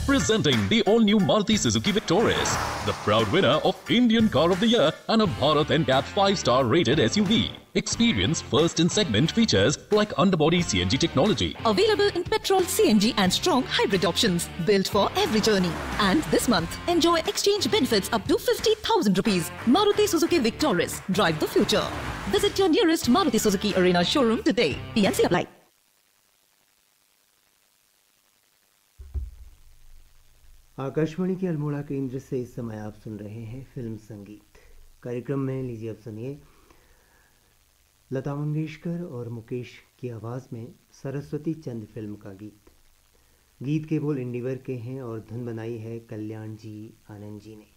Presenting the all-new Maruti Suzuki Victoris, the proud winner of Indian Car of the Year and a Bharat NCAP 5-star rated SUV. Experience first in segment features like underbody CNG technology. Available in petrol, CNG and strong hybrid options. Built for every journey. And this month, enjoy exchange benefits up to 50,000 rupees. Maruti Suzuki Victoris. Drive the future. Visit your nearest Maruti Suzuki Arena showroom today. PNC apply. Akashvani के अल्मोड़ा केंद्र से इस समय आप सुन रहे हैं film संगीत कार्यक्रम में। लीजिए अब सुनिए लता मंगेशकर और मुकेश की आवाज़ में सरस्वती चंद फिल्म का गीत के बोल इंडिवर के हैं और धुन बनाई है कल्याण जी आनंद जी ने।